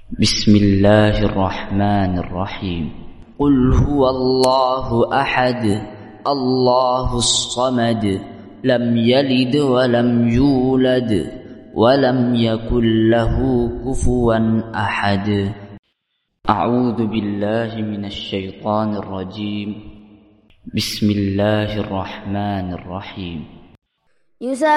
بسم الله الرحمن الرحيم. قل هو الله أحد الله الصمد لم يلد ولم يولد ولم يكن له كفوا أحد. أعوذ بالله من الشيطان الرجيم. بسم الله الرحمن الرحيم.